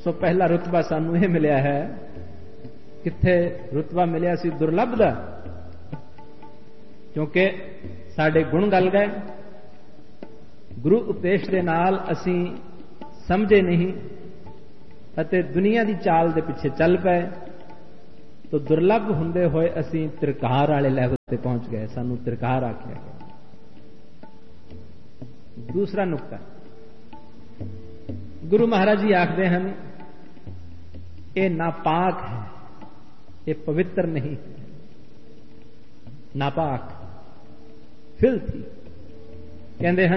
ਸੋ ਪਹਿਲਾ ਰੁਤਬਾ ਸਾਨੂੰ ਇਹ ਮਿਲਿਆ ਹੈ। ਕਿੱਥੇ ਰੁਤਬਾ ਮਿਲਿਆ ਸੀ? ਦੁਰਲੱਭ ਦਾ, ਕਿਉਂਕਿ ਸਾਡੇ ਗੁਣ ਗਲ ਗਏ, ਗੁਰੂ ਉਪਦੇਸ਼ ਦੇ ਨਾਲ ਅਸੀਂ ਸਮਝੇ ਨਹੀਂ ਅਤੇ ਦੁਨੀਆ ਦੀ ਚਾਲ ਦੇ ਪਿੱਛੇ ਚੱਲ ਪਏ, ਤਾਂ ਦੁਰਲੱਭ ਹੁੰਦੇ ਹੋਏ ਅਸੀਂ ਤਿਰਕਾਰ ਵਾਲੇ ਲੈਵਲ ਤੇ ਪਹੁੰਚ ਗਏ, ਸਾਨੂੰ ਤਿਰਕਾਰ ਆਖਿਆ ਗਿਆ। ਦੂਸਰਾ ਨੁਕਤਾ, ਗੁਰੂ ਮਹਾਰਾਜ ਜੀ ਆਖਦੇ ਹਨ ਇਹ ਨਾਪਾਕ ਹੈ, ਇਹ ਪਵਿੱਤਰ ਨਹੀਂ, ਨਾਪਾਕ, ਫਿਲਥੀ। ਕਹਿੰਦੇ ਹਨ